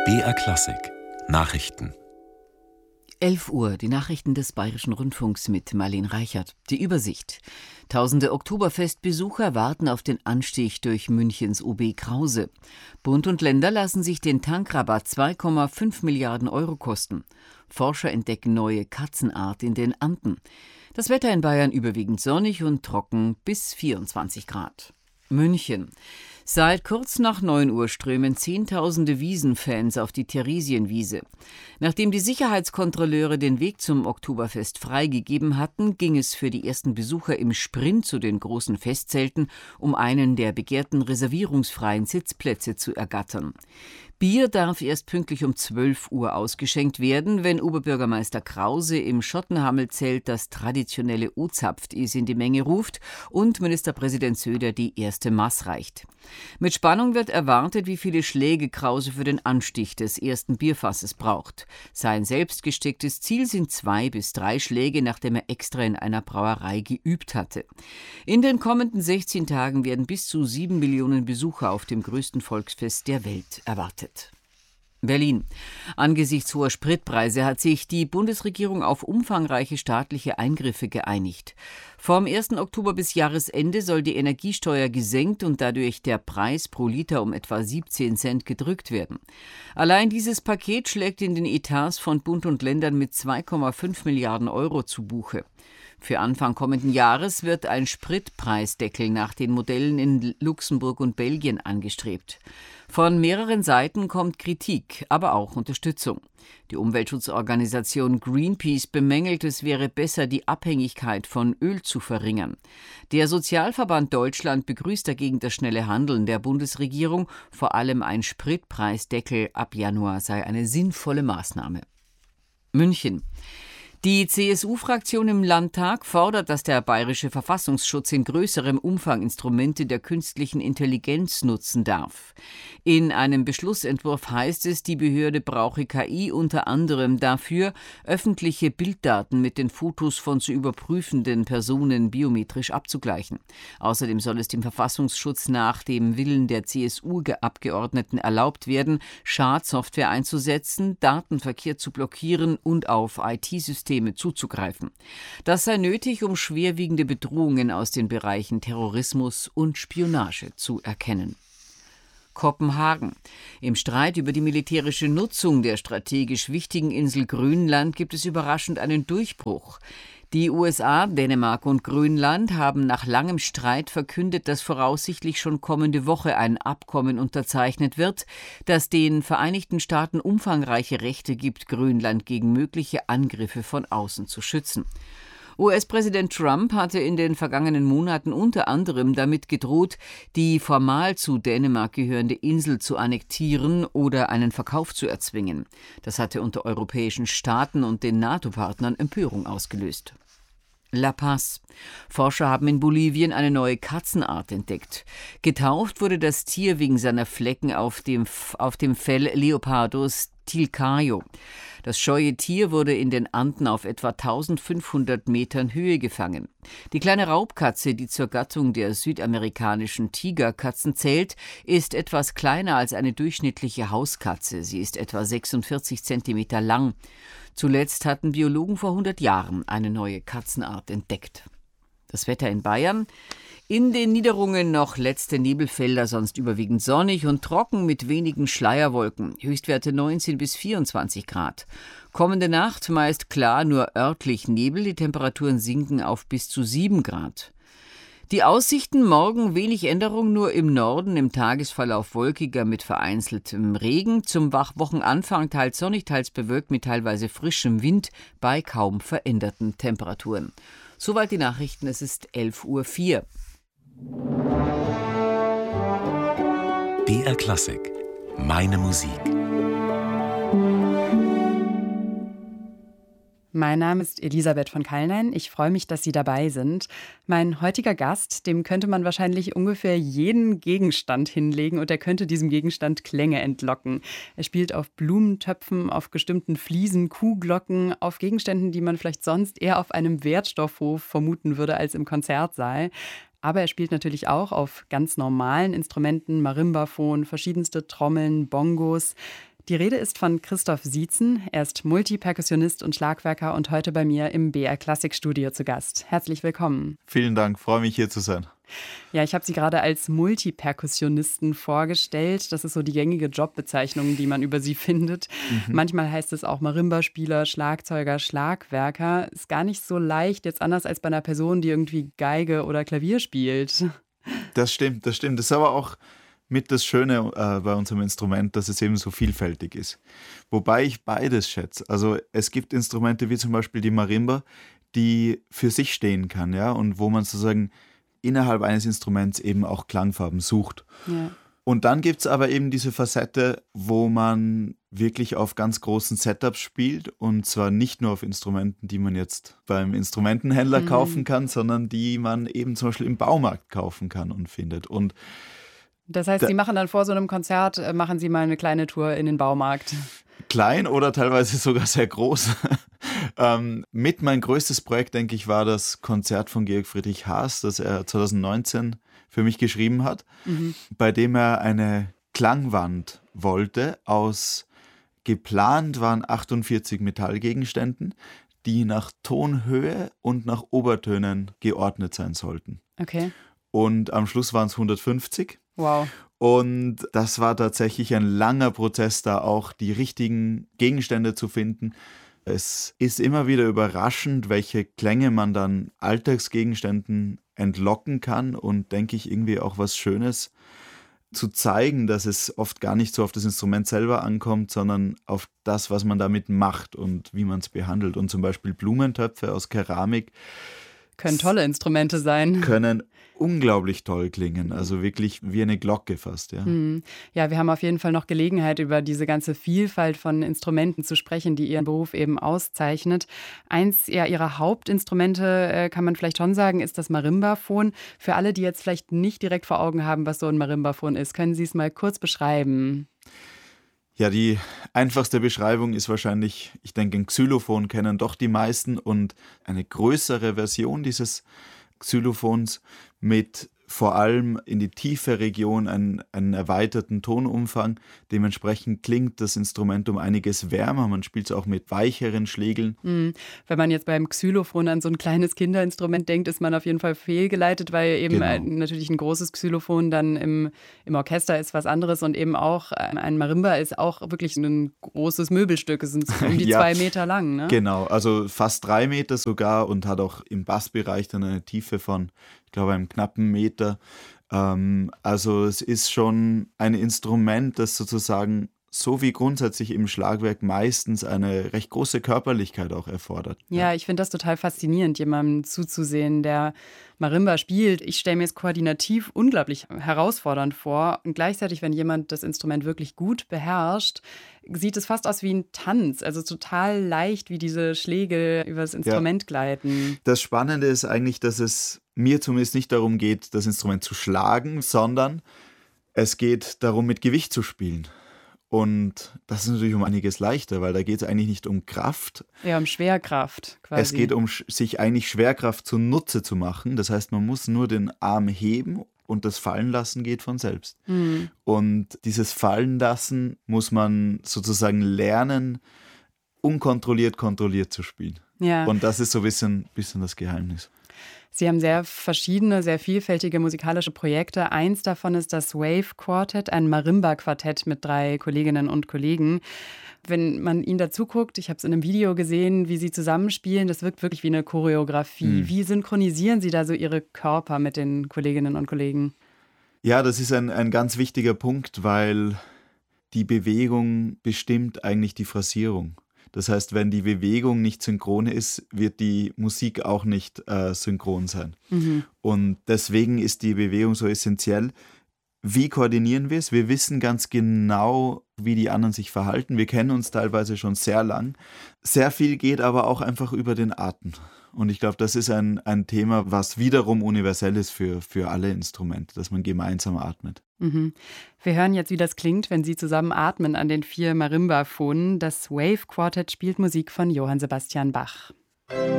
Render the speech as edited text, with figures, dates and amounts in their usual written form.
BR Klassik Nachrichten. 11 Uhr, die Nachrichten des Bayerischen Rundfunks mit Marlene Reichert. Die Übersicht. Tausende Oktoberfestbesucher warten auf den Anstieg durch Münchens OB Krause. Bund und Länder lassen sich den Tankrabatt 2,5 Milliarden Euro kosten. Forscher entdecken neue Katzenart in den Anden. Das Wetter in Bayern überwiegend sonnig und trocken bis 24 Grad. München. Seit kurz nach 9 Uhr strömen Zehntausende Wiesenfans auf die Theresienwiese. Nachdem die Sicherheitskontrolleure den Weg zum Oktoberfest freigegeben hatten, ging es für die ersten Besucher im Sprint zu den großen Festzelten, um einen der begehrten reservierungsfreien Sitzplätze zu ergattern. Bier darf erst pünktlich um 12 Uhr ausgeschenkt werden, wenn Oberbürgermeister Krause im Schottenhamel-Zelt das traditionelle O-Zapft-Is in die Menge ruft und Ministerpräsident Söder die erste Maß reicht. Mit Spannung wird erwartet, wie viele Schläge Krause für den Anstich des ersten Bierfasses braucht. Sein selbst gestecktes Ziel sind 2 bis 3 Schläge, nachdem er extra in einer Brauerei geübt hatte. In den kommenden 16 Tagen werden bis zu 7 Millionen Besucher auf dem größten Volksfest der Welt erwartet. Berlin. Angesichts hoher Spritpreise hat sich die Bundesregierung auf umfangreiche staatliche Eingriffe geeinigt. Vom 1. Oktober bis Jahresende soll die Energiesteuer gesenkt und dadurch der Preis pro Liter um etwa 17 Cent gedrückt werden. Allein dieses Paket schlägt in den Etats von Bund und Ländern mit 2,5 Milliarden Euro zu Buche. Für Anfang kommenden Jahres wird ein Spritpreisdeckel nach den Modellen in Luxemburg und Belgien angestrebt. Von mehreren Seiten kommt Kritik, aber auch Unterstützung. Die Umweltschutzorganisation Greenpeace bemängelt, es wäre besser, die Abhängigkeit von Öl zu verringern. Der Sozialverband Deutschland begrüßt dagegen das schnelle Handeln der Bundesregierung. Vor allem ein Spritpreisdeckel ab Januar sei eine sinnvolle Maßnahme. München. Die CSU-Fraktion im Landtag fordert, dass der bayerische Verfassungsschutz in größerem Umfang Instrumente der künstlichen Intelligenz nutzen darf. In einem Beschlussentwurf heißt es, die Behörde brauche KI unter anderem dafür, öffentliche Bilddaten mit den Fotos von zu überprüfenden Personen biometrisch abzugleichen. Außerdem soll es dem Verfassungsschutz nach dem Willen der CSU-Abgeordneten erlaubt werden, Schadsoftware einzusetzen, Datenverkehr zu blockieren und auf IT-Systeme zuzugreifen. Das sei nötig, um schwerwiegende Bedrohungen aus den Bereichen Terrorismus und Spionage zu erkennen. Kopenhagen. Im Streit über die militärische Nutzung der strategisch wichtigen Insel Grönland gibt es überraschend einen Durchbruch. Die USA, Dänemark und Grönland haben nach langem Streit verkündet, dass voraussichtlich schon kommende Woche ein Abkommen unterzeichnet wird, das den Vereinigten Staaten umfangreiche Rechte gibt, Grönland gegen mögliche Angriffe von außen zu schützen. US-Präsident Trump hatte in den vergangenen Monaten unter anderem damit gedroht, die formal zu Dänemark gehörende Insel zu annektieren oder einen Verkauf zu erzwingen. Das hatte unter europäischen Staaten und den NATO-Partnern Empörung ausgelöst. La Paz. Forscher haben in Bolivien eine neue Katzenart entdeckt. Getauft wurde das Tier wegen seiner Flecken auf dem Fell Leopardus tilcaio. Das scheue Tier wurde in den Anden auf etwa 1500 Metern Höhe gefangen. Die kleine Raubkatze, die zur Gattung der südamerikanischen Tigerkatzen zählt, ist etwas kleiner als eine durchschnittliche Hauskatze. Sie ist etwa 46 Zentimeter lang. Zuletzt hatten Biologen vor 100 Jahren eine neue Katzenart entdeckt. Das Wetter in Bayern. In den Niederungen noch letzte Nebelfelder, sonst überwiegend sonnig und trocken mit wenigen Schleierwolken. Höchstwerte 19 bis 24 Grad. Kommende Nacht meist klar, nur örtlich Nebel. Die Temperaturen sinken auf bis zu 7 Grad. Die Aussichten morgen wenig Änderung, nur im Norden, im Tagesverlauf wolkiger mit vereinzeltem Regen. Zum Wochenanfang teils sonnig, teils bewölkt mit teilweise frischem Wind bei kaum veränderten Temperaturen. Soweit die Nachrichten, es ist 11:04 Uhr. BR Klassik. Meine Musik. Mein Name ist Elisabeth von Kallnein. Ich freue mich, dass Sie dabei sind. Mein heutiger Gast, dem könnte man wahrscheinlich ungefähr jeden Gegenstand hinlegen und er könnte diesem Gegenstand Klänge entlocken. Er spielt auf Blumentöpfen, auf gestimmten Fliesen, Kuhglocken, auf Gegenständen, die man vielleicht sonst eher auf einem Wertstoffhof vermuten würde als im Konzertsaal. Aber er spielt natürlich auch auf ganz normalen Instrumenten, Marimbaphon, verschiedenste Trommeln, Bongos. Die Rede ist von Christoph Sietzen. Er ist Multiperkussionist und Schlagwerker und heute bei mir im BR Klassikstudio zu Gast. Herzlich willkommen. Vielen Dank, freue mich hier zu sein. Ja, ich habe Sie gerade als Multiperkussionisten vorgestellt. Das ist so die gängige Jobbezeichnung, die man über Sie findet. Manchmal heißt es auch Marimba-Spieler, Schlagzeuger, Schlagwerker. Ist gar nicht so leicht, jetzt anders als bei einer Person, die irgendwie Geige oder Klavier spielt. Das stimmt. Das ist aber auch mit das Schöne bei unserem Instrument, dass es eben so vielfältig ist. Wobei ich beides schätze. Also es gibt Instrumente wie zum Beispiel die Marimba, die für sich stehen kann, ja, und wo man sozusagen innerhalb eines Instruments eben auch Klangfarben sucht. Ja. Und dann gibt es aber eben diese Facette, wo man wirklich auf ganz großen Setups spielt und zwar nicht nur auf Instrumenten, die man jetzt beim Instrumentenhändler kaufen kann, sondern die man eben zum Beispiel im Baumarkt kaufen kann und findet. Und das heißt, Sie machen dann vor so einem Konzert, machen Sie mal eine kleine Tour in den Baumarkt. Klein oder teilweise sogar sehr groß. Mit mein größtes Projekt, denke ich, war das Konzert von Georg Friedrich Haas, das er 2019 für mich geschrieben hat, bei dem er eine Klangwand wollte aus, geplant waren 48 Metallgegenständen, die nach Tonhöhe und nach Obertönen geordnet sein sollten. Okay. Und am Schluss waren es 150. Wow. Und das war tatsächlich ein langer Prozess, da auch die richtigen Gegenstände zu finden. Es ist immer wieder überraschend, welche Klänge man dann Alltagsgegenständen entlocken kann und, denke ich, irgendwie auch was Schönes zu zeigen, dass es oft gar nicht so auf das Instrument selber ankommt, sondern auf das, was man damit macht und wie man es behandelt. Und zum Beispiel Blumentöpfe aus Keramik können tolle Instrumente sein. Können unglaublich toll klingen, also wirklich wie eine Glocke fast. Ja. Ja, wir haben auf jeden Fall noch Gelegenheit, über diese ganze Vielfalt von Instrumenten zu sprechen, die Ihren Beruf eben auszeichnet. Eins Ihrer Hauptinstrumente, kann man vielleicht schon sagen, ist das Marimbaphon. Für alle, die jetzt vielleicht nicht direkt vor Augen haben, was so ein Marimbaphon ist, können Sie es mal kurz beschreiben? Ja, die einfachste Beschreibung ist wahrscheinlich, ich denke, ein Xylophon kennen doch die meisten und eine größere Version dieses Xylophons mit vor allem in die tiefe Region einen erweiterten Tonumfang. Dementsprechend klingt das Instrument um einiges wärmer. Man spielt es auch mit weicheren Schlägeln. Wenn man jetzt beim Xylophon an so ein kleines Kinderinstrument denkt, ist man auf jeden Fall fehlgeleitet, weil eben natürlich ein großes Xylophon dann im Orchester ist was anderes und eben auch ein Marimba ist auch wirklich ein großes Möbelstück. Es sind um die 2 Meter lang. Ne? Genau, also fast 3 Meter sogar und hat auch im Bassbereich dann eine Tiefe von, ich glaube, einem knappen Meter. Also es ist schon ein Instrument, das sozusagen so wie grundsätzlich im Schlagwerk meistens eine recht große Körperlichkeit auch erfordert. Ja, ich finde das total faszinierend, jemandem zuzusehen, der Marimba spielt. Ich stelle mir es koordinativ unglaublich herausfordernd vor. Und gleichzeitig, wenn jemand das Instrument wirklich gut beherrscht, sieht es fast aus wie ein Tanz. Also total leicht, wie diese Schläge über das Instrument gleiten. Das Spannende ist eigentlich, dass es mir zumindest nicht darum geht, das Instrument zu schlagen, sondern es geht darum, mit Gewicht zu spielen. Und das ist natürlich um einiges leichter, weil da geht es eigentlich nicht um Kraft. Ja, um Schwerkraft quasi. Es geht um sich eigentlich Schwerkraft zunutze zu machen. Das heißt, man muss nur den Arm heben und das Fallenlassen geht von selbst. Und dieses Fallenlassen muss man sozusagen lernen, unkontrolliert kontrolliert zu spielen. Ja. Und das ist so ein bisschen das Geheimnis. Sie haben sehr verschiedene, sehr vielfältige musikalische Projekte. Eins davon ist das Wave Quartet, ein Marimba-Quartett mit 3 Kolleginnen und Kollegen. Wenn man Ihnen dazu guckt, ich habe es in einem Video gesehen, wie Sie zusammenspielen, das wirkt wirklich wie eine Choreografie. Wie synchronisieren Sie da so Ihre Körper mit den Kolleginnen und Kollegen? Ja, das ist ein ganz wichtiger Punkt, weil die Bewegung bestimmt eigentlich die Phrasierung. Das heißt, wenn die Bewegung nicht synchron ist, wird die Musik auch nicht synchron sein. Und deswegen ist die Bewegung so essentiell. Wie koordinieren wir es? Wir wissen ganz genau, wie die anderen sich verhalten. Wir kennen uns teilweise schon sehr lang. Sehr viel geht aber auch einfach über den Atem. Und ich glaube, das ist ein Thema, was wiederum universell ist für alle Instrumente, dass man gemeinsam atmet. Wir hören jetzt, wie das klingt, wenn Sie zusammen atmen an den 4 Marimbaphonen. Das Wave Quartet spielt Musik von Johann Sebastian Bach.